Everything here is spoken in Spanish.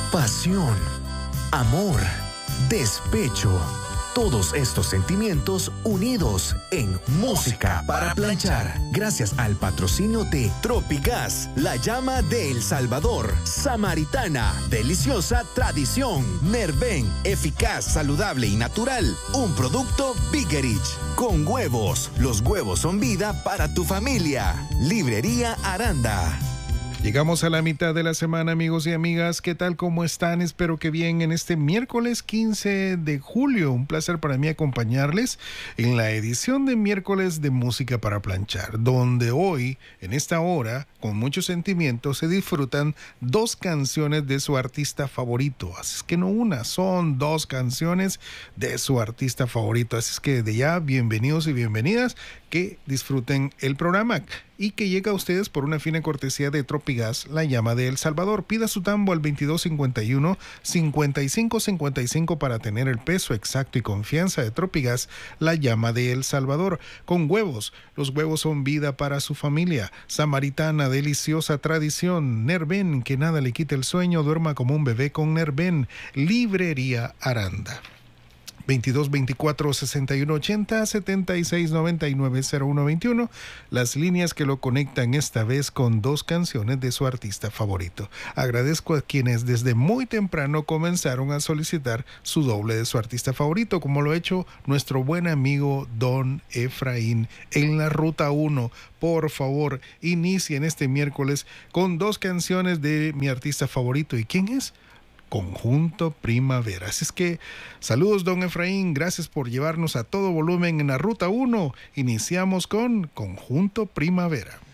pasión, amor, despecho. Todos estos sentimientos unidos en Música para Planchar. Gracias al patrocinio de Tropigas, la llama de El Salvador. Samaritana, deliciosa tradición. Nerven, eficaz, saludable y natural. Un producto Bigerich. Con huevos. Los huevos son vida para tu familia. Librería Aranda. Llegamos a la mitad de la semana, amigos y amigas. ¿Qué tal? ¿Cómo están? Espero que bien en este miércoles 15 de julio. Un placer para mí acompañarles en la edición de miércoles de Música para Planchar, donde hoy, en esta hora, con mucho sentimiento, se disfrutan dos canciones de su artista favorito. Así es que no una, son dos canciones de su artista favorito. Así es que de ya, bienvenidos y bienvenidas, que disfruten el programa y que llega a ustedes por una fina cortesía de Tropigas, la llama de El Salvador. Pida su tambo al 2251-5555 para tener el peso exacto y confianza de Tropigas, la llama de El Salvador. Con huevos, los huevos son vida para su familia. Samaritana, deliciosa tradición. Nerven, que nada le quite el sueño, duerma como un bebé con Nerven. Librería Aranda. 22 24 61 80 76 99 01 21, las líneas que lo conectan esta vez con dos canciones de su artista favorito. Agradezco a quienes desde muy temprano comenzaron a solicitar su doble de su artista favorito, como lo ha hecho nuestro buen amigo Don Efraín en la Ruta 1. Por favor, inicien este miércoles con dos canciones de mi artista favorito. ¿Y quién es? Conjunto Primavera. Así es que saludos, don Efraín, gracias por llevarnos a todo volumen en la Ruta 1. Iniciamos con Conjunto Primavera.